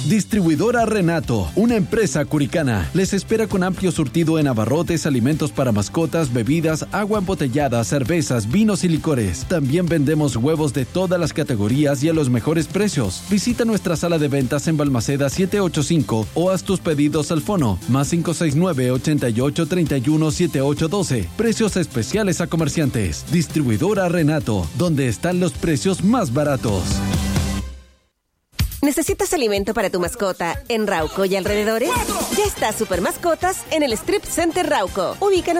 Distribuidora Renato, una empresa curicana. Les espera con amplio surtido en abarrotes, alimentos para mascotas, bebidas, agua embotellada, cervezas, vinos y licores. También vendemos huevos de todas las categorías y a los mejores precios. Visita nuestra sala de ventas en Balmaceda 785 o haz tus pedidos al fono +569 88 31 7812. Precios especiales a comerciantes. Distribuidora Renato, donde están los precios más baratos. ¿Necesitas alimento para tu mascota en Rauco y alrededores? Ya está Super Mascotas en el Strip Center Rauco. Ubícanos